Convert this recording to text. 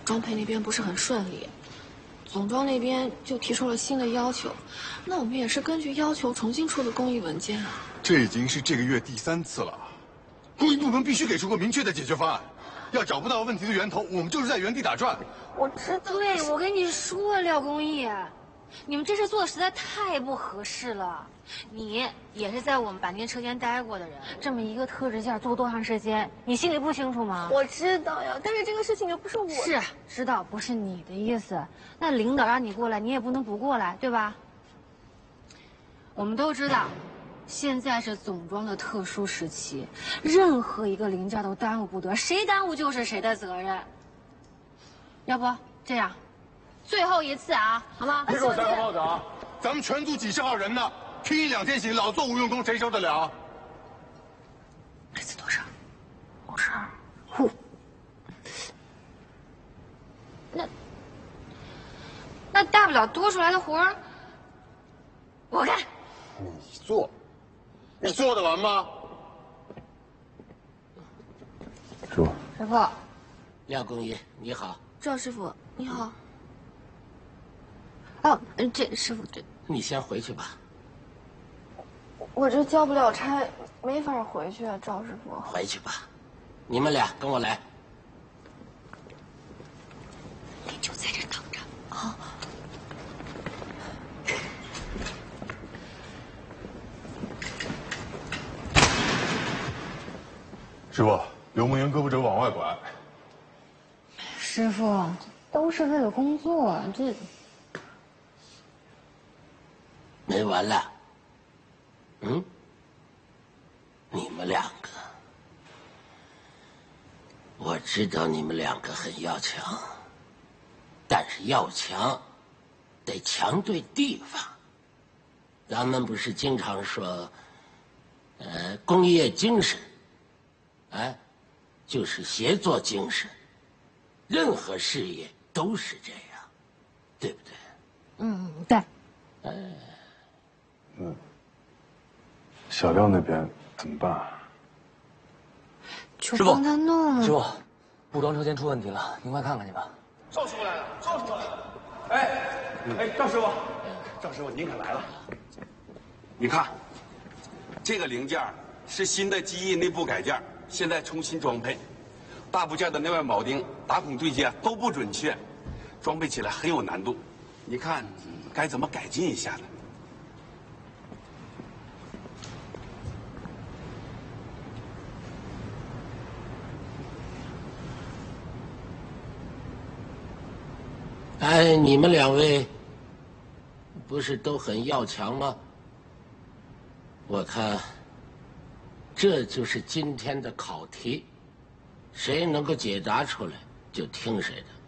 装配那边不是很顺利，总装那边就提出了新的要求，那我们也是根据要求重新出的工艺文件啊。 这已经是这个月第3次了，工艺部门必须给出个明确的解决方案。要找不到问题的源头，我们就是在原地打转。 我知道。 对，我跟你说，廖工艺，你们这事做的实在太不合适了。你也是在我们坂田车间待过的人，这么一个特制件做多长时间，你心里不清楚吗？ 我知道呀，但是这个事情又不是我。 是知道不是你的意思，那领导让你过来，你也不能不过来，对吧？我们都知道，现在是总装的特殊时期，任何一个零件都耽误不得，谁耽误就是谁的责任。要不这样，最后一次啊，好吗？ 别给我戴高帽子啊！咱们全组几十号人呢，拼1、2天行，老做无用功，谁受得了？ 这次多少？52。 呼。那大不了多出来的活儿，我干。 你做，你做得完吗？ 师傅， 师傅， 廖工艺，你好。 赵师傅，你好。 哦，这师傅这， 你先回去吧。 我这交不了差，没法回去啊，赵师傅。 回去吧，你们俩跟我来。 你就在这等着啊。 师傅，刘梦圆胳膊肘往外拐。 师傅都是为了工作，这没完了。你们两个，我知道你们两个很要强，但是要强，得强对地方。咱们不是经常说，工业精神，就是协作精神，任何事业都是这样，对不对？ 对。 小廖那边怎么办？ 就帮他弄。 师傅，布装车间出问题了，您快看看去吧。 赵师傅来了，赵师傅来了。赵师傅，赵师傅您可来了。你看，这个零件是新的机翼内部改件，现在重新装配，大部件的内外铆钉、打孔对接都不准确，装配起来很有难度。你看该怎么改进一下呢？ 你们两位不是都很要强吗？我看这就是今天的考题，谁能够解答出来就听谁的。